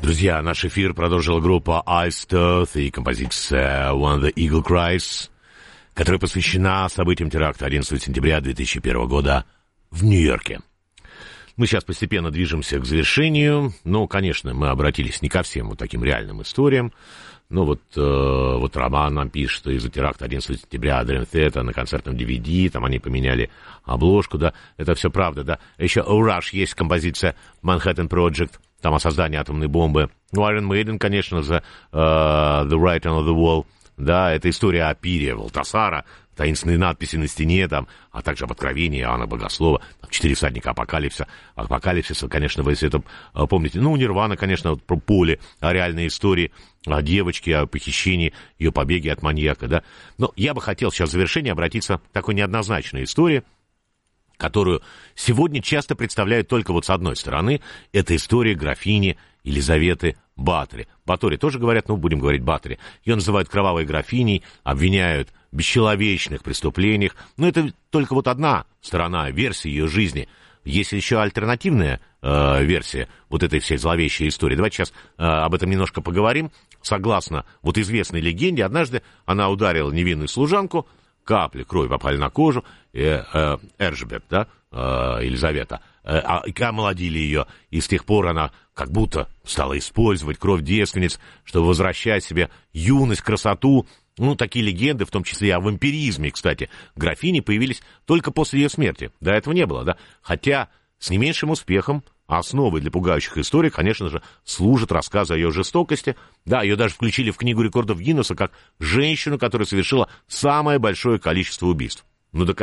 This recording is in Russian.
Друзья, наш эфир продолжила группа Iced Earth и композиция When the Eagle Cries, которая посвящена событиям теракта 11 сентября 2001 года в Нью-Йорке. Мы сейчас постепенно движемся к завершению. Ну, конечно, мы обратились не ко всем вот таким реальным историям. Ну, вот Роман нам пишет, что из-за теракта 11 сентября Dream Theater на концертном DVD, там они поменяли обложку, да, это все правда, да. Еще у Rush есть композиция Manhattan Project, там о создании атомной бомбы. Ну, Iron Maiden, конечно, The Writing on the Wall, да, это история о пире Валтасара, таинственные надписи на стене, там, а также об откровении Иоанна Богослова, 4 всадника апокалипсиса, конечно, вы если это помните. Ну, у Нирваны, конечно, вот про Поле, о реальной истории, о девочке, о похищении, ее побеге от маньяка, да. Но я бы хотел сейчас в завершение обратиться к такой неоднозначной истории, которую сегодня часто представляют только вот с одной стороны. Это история графини Елизаветы Баттери. Баттери тоже говорят, ну, будем говорить Баттери. Ее называют кровавой графиней, обвиняют в бесчеловечных преступлениях. Но это только вот одна сторона версии ее жизни. Есть еще альтернативная версия вот этой всей зловещей истории. Давайте сейчас об этом немножко поговорим. Согласно вот известной легенде, однажды она ударила невинную служанку, капли крови попали на кожу, Эржбет, да, Елизавета, омолодили ее, и с тех пор она как будто стала использовать кровь девственниц, чтобы возвращать себе юность, красоту. Ну, такие легенды, в том числе и о вампиризме, кстати, графини появились только после ее смерти. До этого не было, да, хотя с не меньшим успехом основой для пугающих историй, конечно же, служат рассказы о ее жестокости. Да, ее даже включили в книгу рекордов Гиннесса как женщину, которая совершила самое большое количество убийств. Ну,